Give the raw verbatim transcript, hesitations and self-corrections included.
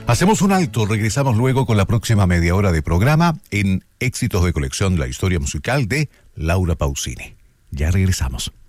Hacemos un alto, regresamos luego con la próxima media hora de programa en Éxitos de Colección, la historia musical de Laura Pausini. Ya regresamos.